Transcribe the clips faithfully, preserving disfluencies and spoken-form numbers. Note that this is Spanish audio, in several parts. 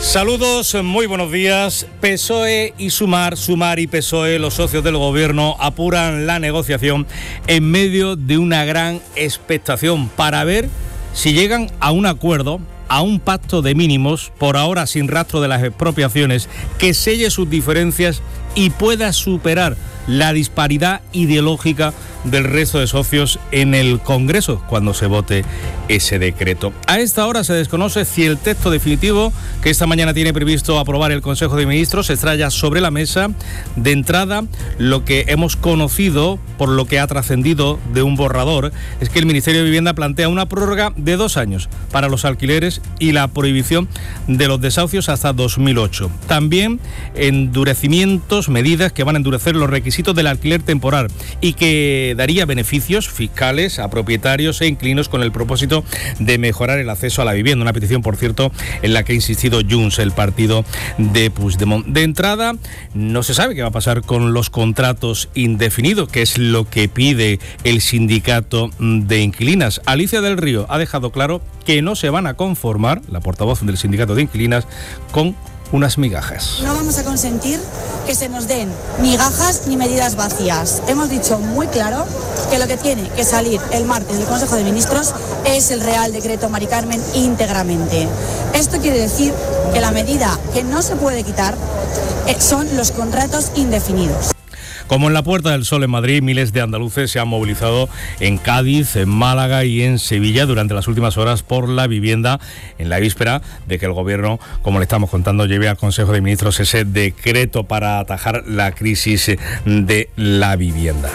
Saludos, muy buenos días. P S O E y Sumar, Sumar y P S O E, los socios del gobierno, apuran la negociación en medio de una gran expectación para ver si llegan a un acuerdo, a un pacto de mínimos, por ahora sin rastro de las expropiaciones, que selle sus diferencias y pueda superar la disparidad ideológica del resto de socios en el Congreso cuando se vote ese decreto. A esta hora se desconoce si el texto definitivo que esta mañana tiene previsto aprobar el Consejo de Ministros se extrae sobre la mesa. De entrada, lo que hemos conocido, por lo que ha trascendido de un borrador, es que el Ministerio de Vivienda plantea una prórroga de dos años para los alquileres y la prohibición de los desahucios hasta dos mil ocho. También endurecimientos, medidas que van a endurecer los requisitos del alquiler temporal y que daría beneficios fiscales a propietarios e inquilinos con el propósito de mejorar el acceso a la vivienda. Una petición, por cierto, en la que ha insistido Junts, el partido de Puigdemont. De entrada, no se sabe qué va a pasar con los contratos indefinidos, que es lo que pide el sindicato de inquilinas. Alicia del Río ha dejado claro que no se van a conformar, la portavoz del sindicato de inquilinas, con unas migajas. No vamos a consentir que se nos den migajas ni medidas vacías. Hemos dicho muy claro que lo que tiene que salir el martes del Consejo de Ministros es el Real Decreto Mari Carmen íntegramente. Esto quiere decir que la medida que no se puede quitar son los contratos indefinidos. Como en la Puerta del Sol en Madrid, miles de andaluces se han movilizado en Cádiz, en Málaga y en Sevilla durante las últimas horas por la vivienda, en la víspera de que el Gobierno, como le estamos contando, lleve al Consejo de Ministros ese decreto para atajar la crisis de la vivienda.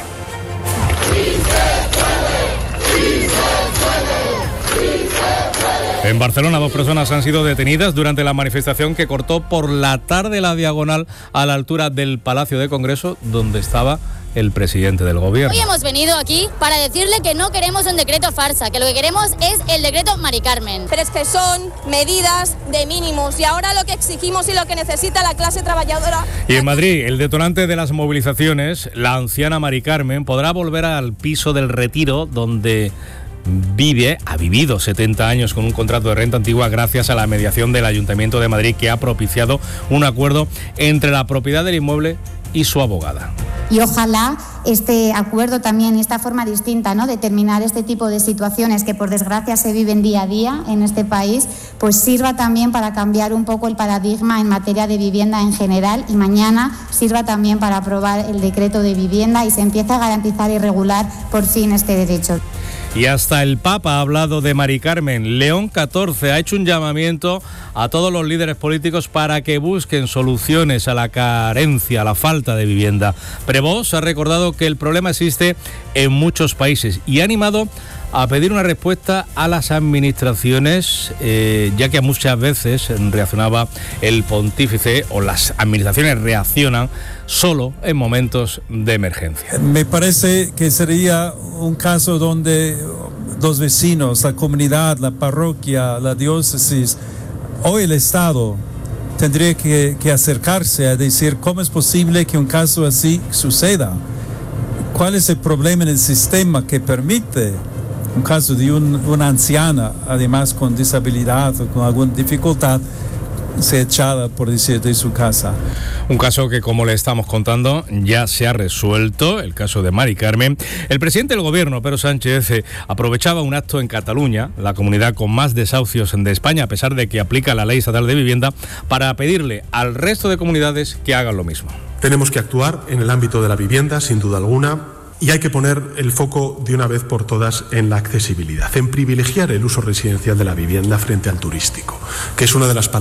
En Barcelona, dos personas han sido detenidas durante la manifestación que cortó por la tarde la diagonal a la altura del Palacio de Congreso, donde estaba el presidente del gobierno. Hoy hemos venido aquí para decirle que no queremos un decreto farsa, que lo que queremos es el decreto Mari Carmen. Pero es que son medidas de mínimos y ahora lo que exigimos y lo que necesita la clase trabajadora. Y en Madrid, el detonante de las movilizaciones, la anciana Mari Carmen podrá volver al piso del Retiro, donde vive, ha vivido setenta años con un contrato de renta antigua gracias a la mediación del Ayuntamiento de Madrid, que ha propiciado un acuerdo entre la propiedad del inmueble y su abogada. Y ojalá este acuerdo también y esta forma distinta, ¿no?, de terminar este tipo de situaciones que por desgracia se viven día a día en este país, pues sirva también para cambiar un poco el paradigma en materia de vivienda en general y mañana sirva también para aprobar el decreto de vivienda y se empiece a garantizar y regular por fin este derecho. Y hasta el Papa ha hablado de Mari Carmen. León catorce ha hecho un llamamiento a todos los líderes políticos para que busquen soluciones a la carencia, a la falta de vivienda. Prevost ha recordado que el problema existe en muchos países y ha animado a pedir una respuesta a las administraciones, eh, ya que muchas veces reaccionaba el pontífice o las administraciones reaccionan solo en momentos de emergencia. Me parece que sería un caso donde los vecinos, la comunidad, la parroquia, la diócesis o el Estado tendría que, que acercarse a decir cómo es posible que un caso así suceda. ¿Cuál es el problema en el sistema que permite un caso de un, una anciana, además con disabilidad o con alguna dificultad, se echada, por decir, de su casa? Un caso que, como le estamos contando, ya se ha resuelto, el caso de Mari Carmen. El presidente del gobierno, Pedro Sánchez, eh, aprovechaba un acto en Cataluña, la comunidad con más desahucios de España, a pesar de que aplica la ley estatal de vivienda, para pedirle al resto de comunidades que hagan lo mismo. Tenemos que actuar en el ámbito de la vivienda, sin duda alguna, y hay que poner el foco de una vez por todas en la accesibilidad, en privilegiar el uso residencial de la vivienda frente al turístico, que es una de las palabras